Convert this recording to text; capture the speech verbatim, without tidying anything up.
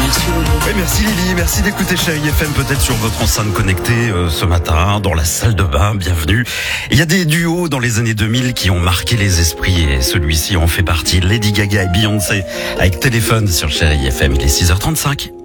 Oui, merci Lily, merci d'écouter Chérie F M, peut-être sur votre enceinte connectée euh, ce matin, dans la salle de bain, bienvenue. Il y a des duos dans les années deux mille qui ont marqué les esprits et celui-ci en fait partie. Lady Gaga et Beyoncé avec Téléphone sur Chérie F M, il est six heures trente-cinq.